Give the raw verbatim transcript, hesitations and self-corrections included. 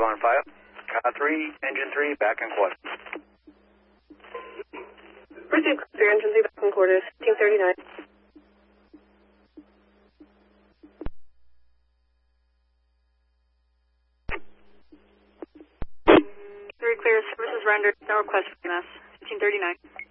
on file. Car three, engine three, back in quarters. Proceed, clear, engine three, back in quarters, fifteen thirty-nine. Three clear, services rendered, no request for M S, fifteen thirty-nine.